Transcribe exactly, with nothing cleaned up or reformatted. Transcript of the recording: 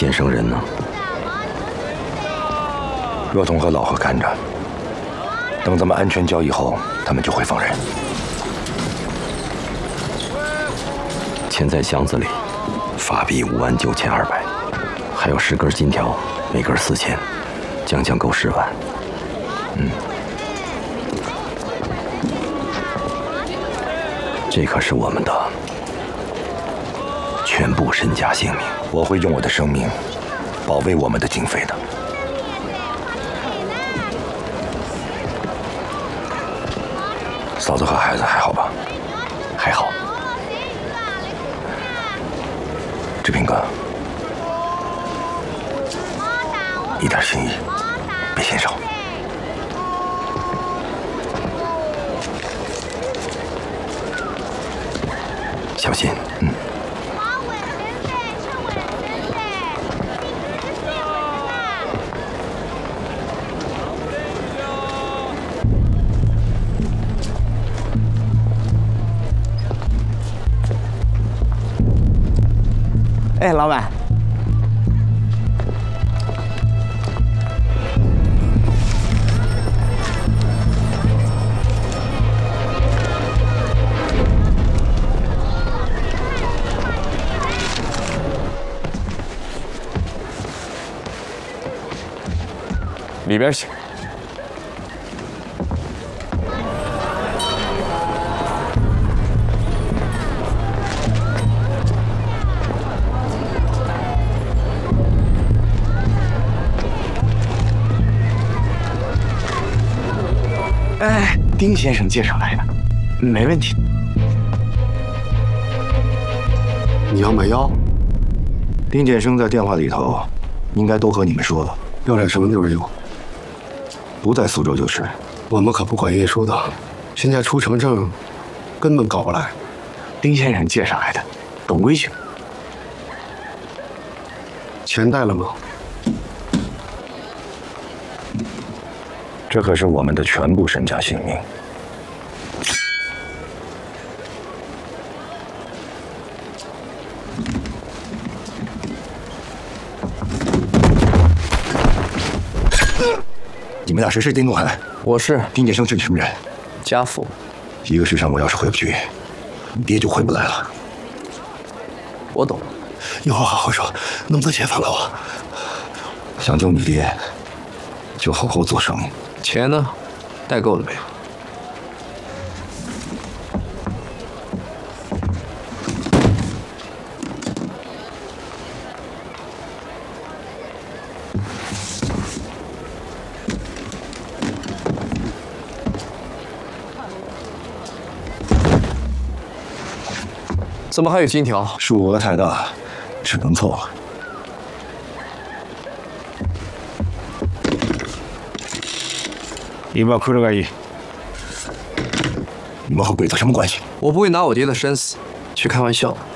变生人呢？ 若彤和老何看着，等咱们安全交易后，他们就会放人。 钱在箱子里，法币五万九千二百，还有十根金条，每根四千，将将够十万。嗯，这可是我们的全部身家性命。 我会用我的生命保卫我们的经费的。嫂子和孩子还好吧？ 还好。 志平哥，一点心意，别嫌少。 小心，嗯。 哎，老板， 里边请。 哎，丁先生介绍来的，没问题。 你要买药？丁建生在电话里头应该都和你们说了， 要点什么就是有， 不在苏州就是。 我们可不管运输的，现在出城证根本搞不来。 丁先生介绍来的，懂规矩。 钱带了吗？ 这可是我们的全部身家性命。你们俩谁是丁东海？ 我是。 丁建生是你什么人？ 家父。 一个世上我要是回不去，你爹就回不来了。 我懂。 以后好好说，能不能钱放给我？ 想救你爹，就好好做生意。 钱呢？带够了没有？怎么还有金条？ 数额太大，只能凑合。 今来るがいい。 你们和鬼子什么关系？ 我不会拿我爹的生死去开玩笑。